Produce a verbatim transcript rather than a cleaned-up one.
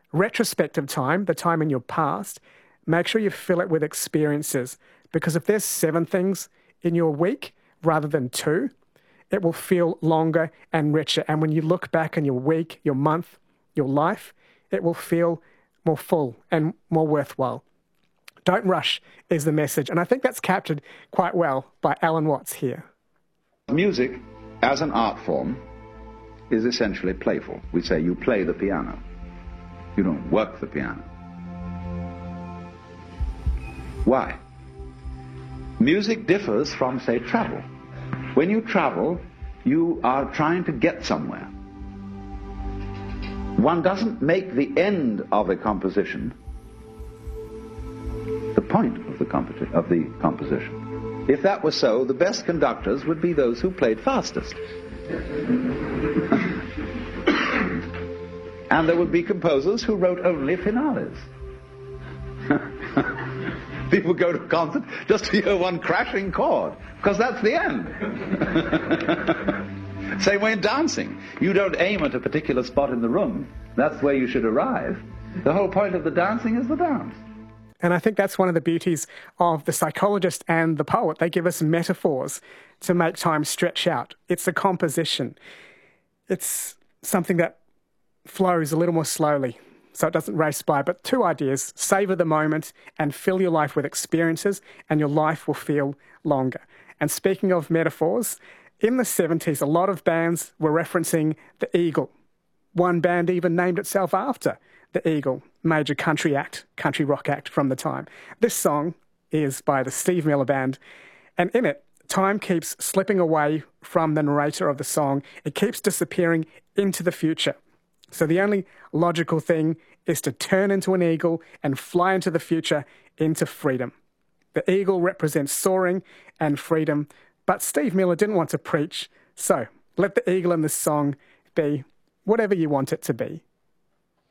Retrospective time, the time in your past, make sure you fill it with experiences, because if there's seven things in your week rather than two, it will feel longer and richer. And when you look back on your week, your month, your life, it will feel more full and more worthwhile. Don't rush is the message. And I think that's captured quite well by Alan Watts here. Music, as an art form, is essentially playful. We say you play the piano. You don't work the piano. Why? Music differs from, say, travel. When you travel, you are trying to get somewhere. One doesn't make the end of a composition the point of the, competi- of the composition. If that were so, the best conductors would be those who played fastest. And there would be composers who wrote only finales. People go to a concert just to hear one crashing chord, because that's the end. Same way in dancing. You don't aim at a particular spot in the room. That's where you should arrive. The whole point of the dancing is the dance. And I think that's one of the beauties of the psychologist and the poet. They give us metaphors to make time stretch out. It's a composition. It's something that flows a little more slowly, so it doesn't race by. But two ideas: savor the moment and fill your life with experiences, and your life will feel longer. And speaking of metaphors, in the seventies, a lot of bands were referencing the Eagle. One band even named itself after the Eagle, major country act, country rock act from the time. This song is by the Steve Miller Band, and in it, time keeps slipping away from the narrator of the song. It keeps disappearing into the future. So the only logical thing is to turn into an eagle and fly into the future, into freedom. The eagle represents soaring and freedom, but Steve Miller didn't want to preach, so let the eagle in this song be whatever you want it to be.